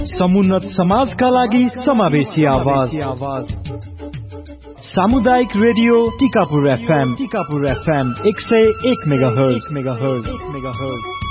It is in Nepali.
समुन्नत समाजका लागि समावेशी आवाज सामुदायिक रेडियो टिकापुर FM 101 मेगाहर्ज